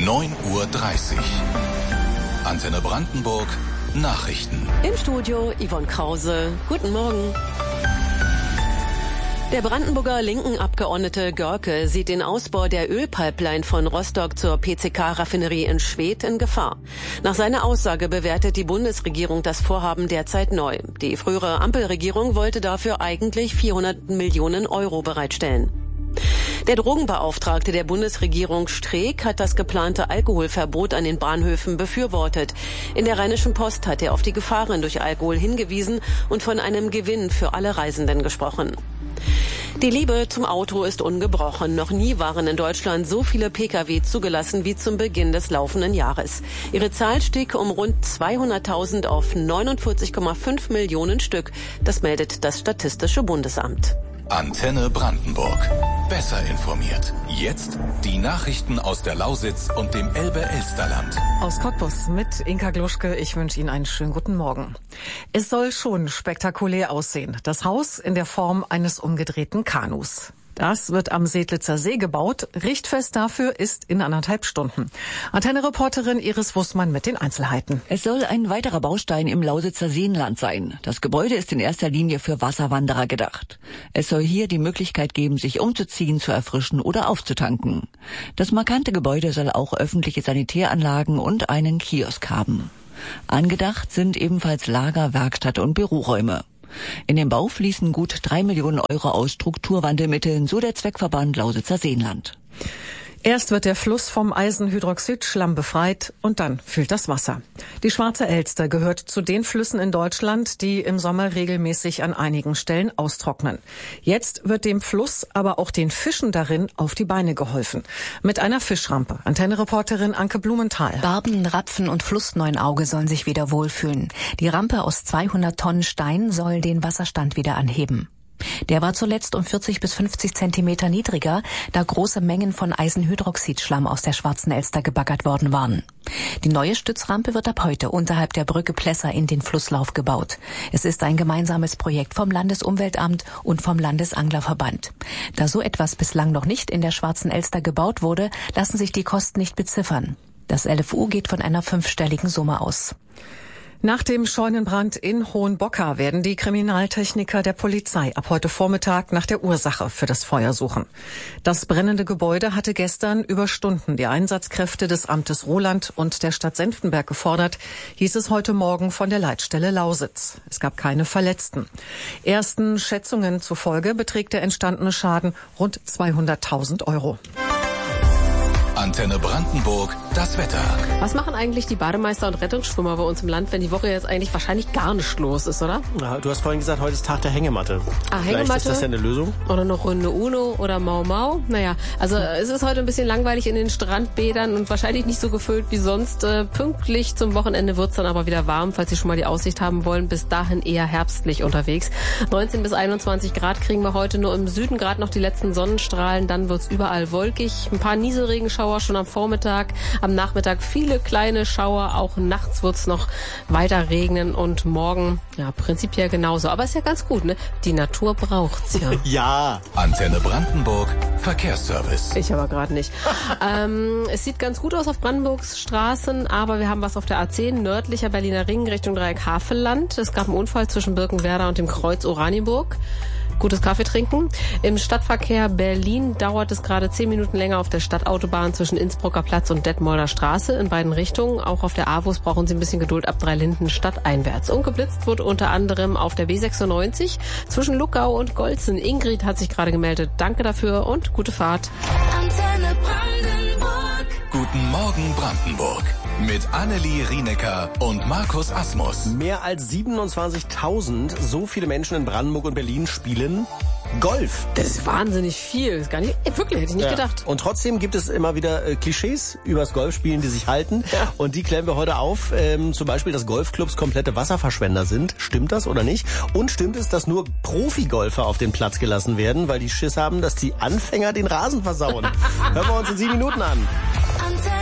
9:30 Uhr. Antenne Brandenburg Nachrichten. Im Studio Yvonne Krause. Guten Morgen. Der Brandenburger Linken-Abgeordnete Görke sieht den Ausbau der Ölpipeline von Rostock zur PCK-Raffinerie in Schwedt in Gefahr. Nach seiner Aussage bewertet die Bundesregierung das Vorhaben derzeit neu. Die frühere Ampelregierung wollte dafür eigentlich 400 Millionen Euro bereitstellen. Der Drogenbeauftragte der Bundesregierung Streeck hat das geplante Alkoholverbot an den Bahnhöfen befürwortet. In der Rheinischen Post hat er auf die Gefahren durch Alkohol hingewiesen und von einem Gewinn für alle Reisenden gesprochen. Die Liebe zum Auto ist ungebrochen. Noch nie waren in Deutschland so viele Pkw zugelassen wie zum Beginn des laufenden Jahres. Ihre Zahl stieg um rund 200.000 auf 49,5 Millionen Stück. Das meldet das Statistische Bundesamt. Antenne Brandenburg. Besser informiert. Jetzt die Nachrichten aus der Lausitz und dem Elbe-Elsterland. Aus Cottbus mit Inka Gluschke. Ich wünsche Ihnen einen schönen guten Morgen. Es soll schon spektakulär aussehen. Das Haus in der Form eines umgedrehten Kanus. Das wird am Sedlitzer See gebaut. Richtfest dafür ist in 1,5 Stunden. Antenne-Reporterin Iris Wussmann mit den Einzelheiten. Es soll ein weiterer Baustein im Lausitzer Seenland sein. Das Gebäude ist in erster Linie für Wasserwanderer gedacht. Es soll hier die Möglichkeit geben, sich umzuziehen, zu erfrischen oder aufzutanken. Das markante Gebäude soll auch öffentliche Sanitäranlagen und einen Kiosk haben. Angedacht sind ebenfalls Lager, Werkstatt und Büroräume. In den Bau fließen gut 3 Millionen Euro aus Strukturwandelmitteln, so der Zweckverband Lausitzer Seenland. Erst wird der Fluss vom Eisenhydroxidschlamm befreit und dann füllt das Wasser. Die Schwarze Elster gehört zu den Flüssen in Deutschland, die im Sommer regelmäßig an einigen Stellen austrocknen. Jetzt wird dem Fluss, aber auch den Fischen darin auf die Beine geholfen. Mit einer Fischrampe. Antenne-Reporterin Anke Blumenthal. Barben, Rapfen und Flussneunauge sollen sich wieder wohlfühlen. Die Rampe aus 200 Tonnen Stein soll den Wasserstand wieder anheben. Der war zuletzt um 40 bis 50 Zentimeter niedriger, da große Mengen von Eisenhydroxidschlamm aus der Schwarzen Elster gebaggert worden waren. Die neue Stützrampe wird ab heute unterhalb der Brücke Plesser in den Flusslauf gebaut. Es ist ein gemeinsames Projekt vom Landesumweltamt und vom Landesanglerverband. Da so etwas bislang noch nicht in der Schwarzen Elster gebaut wurde, lassen sich die Kosten nicht beziffern. Das LFU geht von einer 5-stelligen Summe aus. Nach dem Scheunenbrand in Hohenbocker werden die Kriminaltechniker der Polizei ab heute Vormittag nach der Ursache für das Feuer suchen. Das brennende Gebäude hatte gestern über Stunden die Einsatzkräfte des Amtes Roland und der Stadt Senftenberg gefordert, hieß es heute Morgen von der Leitstelle Lausitz. Es gab keine Verletzten. Ersten Schätzungen zufolge beträgt der entstandene Schaden rund 200.000 Euro. Antenne Brandenburg, das Wetter. Was machen eigentlich die Bademeister und Rettungsschwimmer bei uns im Land, wenn die Woche jetzt eigentlich wahrscheinlich gar nicht los ist, oder? Ja, du hast vorhin gesagt, heute ist Tag der Hängematte. Hängematte. Vielleicht ist das ja eine Lösung. Oder noch Runde Uno oder Mau Mau. Naja, also es ist heute ein bisschen langweilig in den Strandbädern und wahrscheinlich nicht so gefüllt wie sonst. Pünktlich zum Wochenende wird's dann aber wieder warm, falls Sie schon mal die Aussicht haben wollen. Bis dahin eher herbstlich unterwegs. 19 bis 21 Grad kriegen wir heute, nur im Süden gerade noch die letzten Sonnenstrahlen. Dann wird's überall wolkig. Ein paar Nieselregenschauer schon am Vormittag, am Nachmittag viele kleine Schauer, auch nachts wird's noch weiter regnen und morgen ja prinzipiell genauso. Aber ist ja ganz gut, ne? Die Natur braucht's ja. Ja. Antenne Brandenburg Verkehrsservice. Ich aber gerade nicht. Es sieht ganz gut aus auf Brandenburgs Straßen, aber wir haben was auf der A10 nördlicher Berliner Ring Richtung Dreieck Havelland. Es gab einen Unfall zwischen Birkenwerder und dem Kreuz Oranienburg. Gutes Kaffee trinken. Im Stadtverkehr Berlin dauert es gerade 10 Minuten länger auf der Stadtautobahn zwischen Innsbrucker Platz und Detmolder Straße in beiden Richtungen. Auch auf der AWUS brauchen Sie ein bisschen Geduld ab Dreilinden stadteinwärts. Und geblitzt wird unter anderem auf der B96 zwischen Luckau und Golzen. Ingrid hat sich gerade gemeldet. Danke dafür und gute Fahrt. Antenne Brandenburg. Guten Morgen Brandenburg. Mit Annelie Rienecker und Markus Asmus. Mehr als 27.000, so viele Menschen in Brandenburg und Berlin spielen Golf. Das ist wahnsinnig viel. Das ist gar nicht, wirklich, hätte ich nicht gedacht. Und trotzdem gibt es immer wieder Klischees übers Golfspielen, die sich halten. Ja. Und die klären wir heute auf. Zum Beispiel, dass Golfclubs komplette Wasserverschwender sind. Stimmt das oder nicht? Und stimmt es, dass nur Profigolfer auf den Platz gelassen werden, weil die Schiss haben, dass die Anfänger den Rasen versauen? Hören wir uns in 7 Minuten an.